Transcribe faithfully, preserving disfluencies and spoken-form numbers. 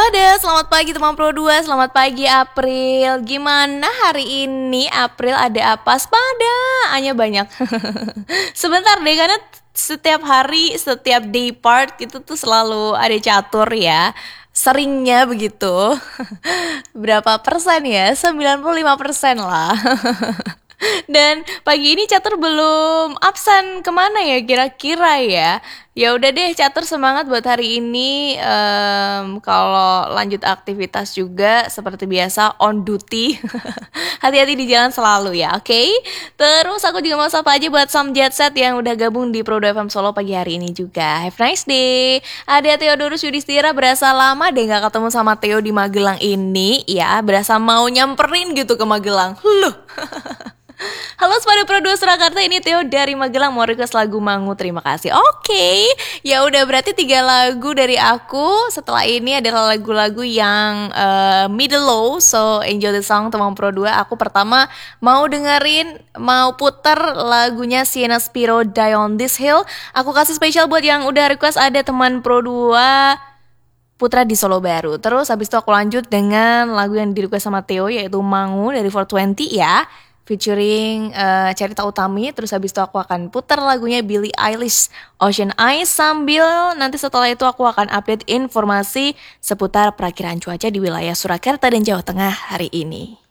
deh, selamat pagi teman Pro dua, selamat pagi April. Gimana hari ini April, ada apa? Sepada, hanya banyak. Sebentar deh, karena setiap hari, setiap day part itu tuh selalu ada catur ya. Seringnya begitu. Berapa persen ya? sembilan puluh lima persen lah. Dan pagi ini Catur belum absen kemana ya kira-kira ya? Ya udah deh Catur semangat buat hari ini. Em, kalau lanjut aktivitas juga seperti biasa on duty. Hati-hati di jalan selalu ya, oke? Terus aku juga mau sapa aja buat Sam Jetset yang udah gabung di Pro dua F M Solo pagi hari ini juga. Have a nice day. Ada Theodorus Yudhistira, berasa lama deh gak ketemu sama Theo di Magelang ini ya. Berasa mau nyamperin gitu ke Magelang. Loh. Halo Sepada Pro dua Surakarta, ini Theo dari Magelang mau request lagu Mangu. Terima kasih. Oke, okay. Ya udah berarti tiga lagu dari aku. Setelah ini adalah lagu-lagu yang uh, middle low. So enjoy the song teman Pro dua. Aku pertama mau dengerin, mau puter lagunya Sienna Spiro, Die on This Hill. Aku kasih spesial buat yang udah request, ada teman Pro dua Putra di Solo Baru. Terus habis itu aku lanjut dengan lagu yang di request sama Theo, yaitu Mangu dari four twenty ya, featuring uh, Cerita Utami. Terus habis itu aku akan putar lagunya Billie Eilish, Ocean Eyes, sambil nanti setelah itu aku akan update informasi seputar perakiraan cuaca di wilayah Surakarta dan Jawa Tengah hari ini.